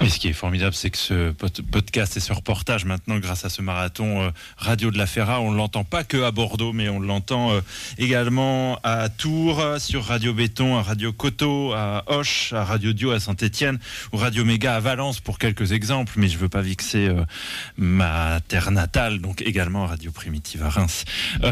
Et ce qui est formidable, c'est que ce podcast et ce reportage, maintenant, grâce à ce marathon Radio de la Ferra, on ne l'entend pas que à Bordeaux, mais on l'entend également à Tours, sur Radio Béton, à Radio Coteau, à Auch, à Radio Dio à Saint-Étienne, ou Radio Méga à Valence, pour quelques exemples, mais je ne veux pas vexer ma terre natale, donc également à Radio Primitive à Reims.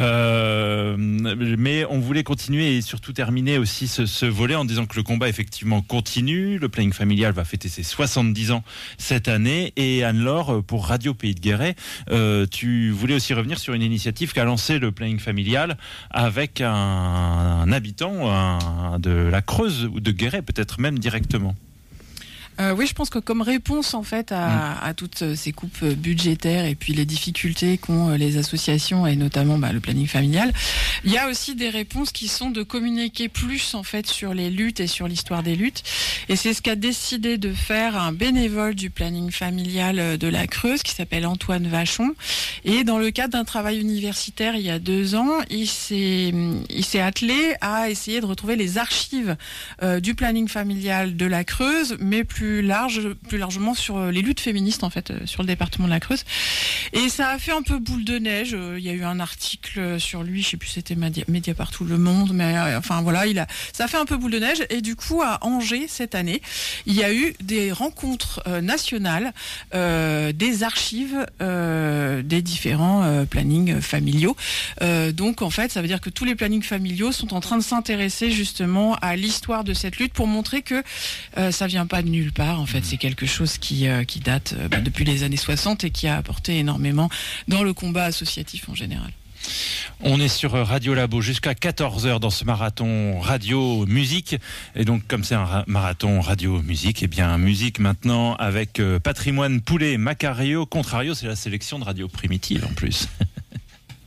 Mais on voulait continuer et surtout terminer aussi ce volet en disant que le combat effectivement continue. Le planning familial va fêter ses 70 ans cette année. Et Anne-Laure, pour Radio Pays de Guéret, tu voulais aussi revenir sur une initiative qu'a lancée le planning familial avec un habitant de la Creuse ou de Guéret, peut-être même directement. Oui, je pense que comme réponse en fait à toutes ces coupes budgétaires et puis les difficultés qu'ont les associations et notamment le planning familial, il y a aussi des réponses qui sont de communiquer plus en fait sur les luttes et sur l'histoire des luttes. Et c'est ce qu'a décidé de faire un bénévole du planning familial de la Creuse qui s'appelle Antoine Vachon. Et dans le cadre d'un travail universitaire il y a 2 ans, il s'est attelé à essayer de retrouver les archives du planning familial de la Creuse, mais plus largement sur les luttes féministes en fait sur le département de la Creuse. Et ça a fait un peu boule de neige. Il y a eu un article sur lui, je sais plus si c'était Mediapart ou Le Monde, mais enfin voilà, ça a fait un peu boule de neige. Et du coup à Angers cette année, il y a eu des rencontres nationales des archives des différents plannings familiaux. Donc en fait, ça veut dire que tous les plannings familiaux sont en train de s'intéresser justement à l'histoire de cette lutte pour montrer que ça vient pas de nulle part. En fait, c'est quelque chose qui date depuis les années 60 et qui a apporté énormément dans le combat associatif en général. On est sur Radio Labo jusqu'à 14h dans ce marathon radio-musique. Et donc, comme c'est un marathon radio-musique, eh bien, musique maintenant avec Patrimoine Poulet Macario. Contrario, c'est la sélection de Radio Primitive en plus.